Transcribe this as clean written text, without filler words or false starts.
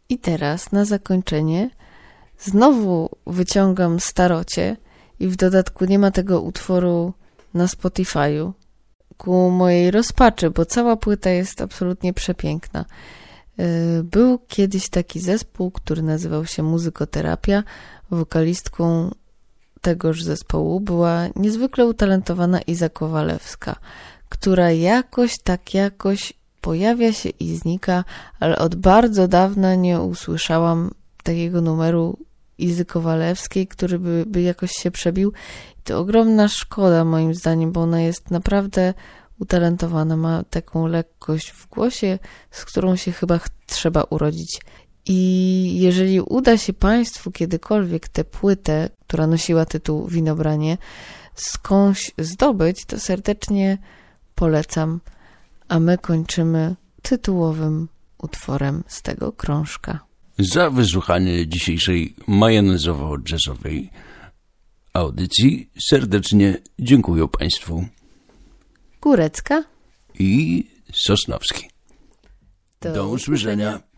I teraz na zakończenie znowu wyciągam starocie i w dodatku nie ma tego utworu na Spotify'u. Ku mojej rozpaczy, bo cała płyta jest absolutnie przepiękna. Był kiedyś taki zespół, który nazywał się Muzykoterapia. Wokalistką tegoż zespołu była niezwykle utalentowana Iza Kowalewska, która jakoś pojawia się i znika, ale od bardzo dawna nie usłyszałam takiego numeru Izy Kowalewskiej, który by jakoś się przebił. I to ogromna szkoda moim zdaniem, bo ona jest naprawdę utalentowana, ma taką lekkość w głosie, z którą się chyba trzeba urodzić. I jeżeli uda się Państwu kiedykolwiek tę płytę, która nosiła tytuł Winobranie, skądś zdobyć, to serdecznie polecam. A my kończymy tytułowym utworem z tego krążka. Za wysłuchanie dzisiejszej majonezowo-jazzowej audycji serdecznie dziękuję Państwu. Górecka I Sosnowski. Do usłyszenia.